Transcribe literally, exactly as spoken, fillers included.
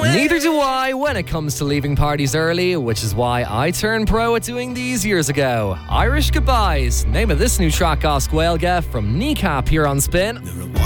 Neither do I when it comes to leaving parties early, which is why I turned pro at doing these years ago. Irish Goodbyes, name of this new track off Gaeilge from Kneecap here on Spin.